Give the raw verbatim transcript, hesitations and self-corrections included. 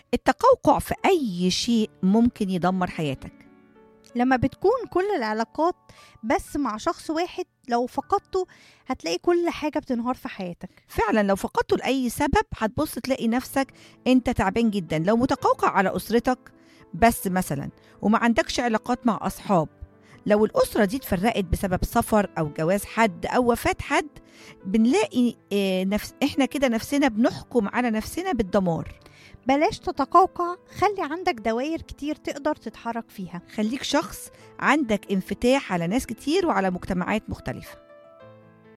التقوقع في أي شيء ممكن يدمر حياتك. لما بتكون كل العلاقات بس مع شخص واحد، لو فقدته هتلاقي كل حاجة بتنهار في حياتك. فعلا لو فقدته لأي سبب هتبص تلاقي نفسك أنت تعبان جدا. لو متقوقع على أسرتك بس مثلا وما عندكش علاقات مع أصحاب، لو الأسرة دي اتفرقت بسبب سفر أو جواز حد أو وفاة حد، بنلاقي آه، نفس إحنا كده نفسنا بنحكم على نفسنا بالدمار. بلاش تتقوقع، خلي عندك دوائر كتير تقدر تتحرك فيها. خليك شخص عندك انفتاح على ناس كتير وعلى مجتمعات مختلفة.